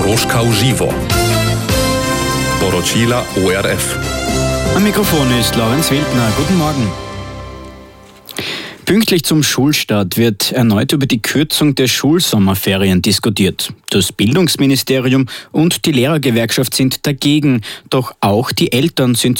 Roschkau Živo. Poročila ORF. Am Mikrofon ist Lorenz Wildner. Guten Morgen. Pünktlich zum Schulstart wird erneut über die Kürzung der Schulsommerferien diskutiert. Das Bildungsministerium und die Lehrergewerkschaft sind dagegen, doch auch die Eltern sind